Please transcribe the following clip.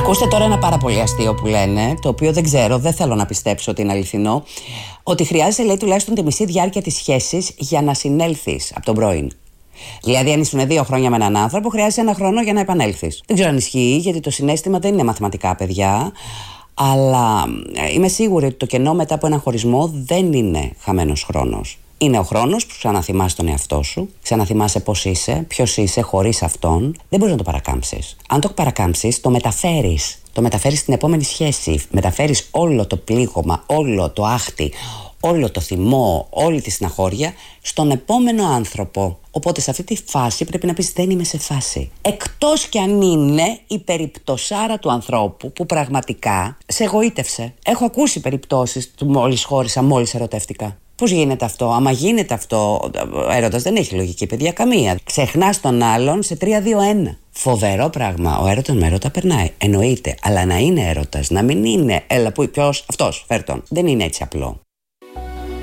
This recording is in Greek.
Ακούστε τώρα ένα πάρα πολύ αστείο που λένε, το οποίο δεν ξέρω, δεν θέλω να πιστέψω ότι είναι αληθινό. Ότι χρειάζεται, λέει, τουλάχιστον τη μισή διάρκεια της σχέσης για να συνέλθεις από τον πρώην. Δηλαδή, αν ήσουν 2 χρόνια με έναν άνθρωπο, χρειάζεται 1 χρόνο για να επανέλθεις. Δεν ξέρω αν ισχύει, γιατί το συναίσθημα δεν είναι μαθηματικά, παιδιά. Αλλά είμαι σίγουρη ότι το κενό μετά από έναν χωρισμό δεν είναι χαμένος χρόνος. Είναι ο χρόνος που ξαναθυμάσαι τον εαυτό σου, ξαναθυμάσαι πώς είσαι, ποιος είσαι χωρίς αυτόν. Δεν μπορείς να το παρακάμψεις. Αν το παρακάμψεις, το μεταφέρεις. Το μεταφέρεις στην επόμενη σχέση. Μεταφέρεις όλο το πλήγωμα, όλο το άχτη, όλο το θυμό, όλη τη συναχώρια στον επόμενο άνθρωπο. Οπότε σε αυτή τη φάση πρέπει να πεις δεν είμαι σε φάση. Εκτός κι αν είναι η περιπτωσάρα του ανθρώπου που πραγματικά σε εγωίτευσε. Έχω ακούσει περιπτώσεις του μόλις χώρισα, μόλις ερωτεύτηκα. Πώς γίνεται αυτό? Άμα γίνεται αυτό, ο έρωτας δεν έχει λογική, παιδιά, καμία. Ξεχνάς τον άλλον σε 3-2-1. Φοβερό πράγμα. Ο έρωτας με έρωτα περνάει. Εννοείται. Αλλά να είναι έρωτας, να μην είναι. Έλα, ποιος? Αυτός, φέρ' τον. Δεν είναι έτσι απλό.